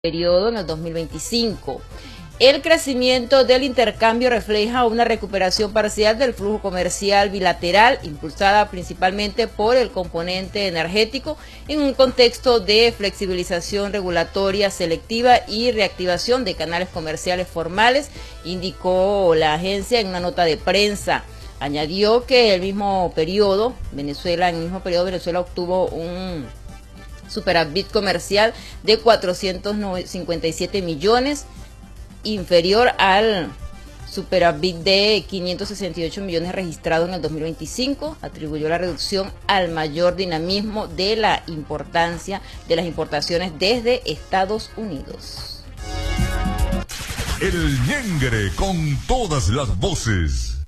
periodo en el 2025. El crecimiento del intercambio refleja una recuperación parcial del flujo comercial bilateral, impulsada principalmente por el componente energético, en un contexto de flexibilización regulatoria selectiva y reactivación de canales comerciales formales, indicó la agencia en una nota de prensa. Añadió que en el mismo periodo Venezuela obtuvo un superávit comercial de 457 millones, inferior al superávit de 568 millones registrado en el 2025. Atribuyó la reducción al mayor dinamismo de la importancia de las importaciones desde Estados Unidos. El Ñengre con todas las voces.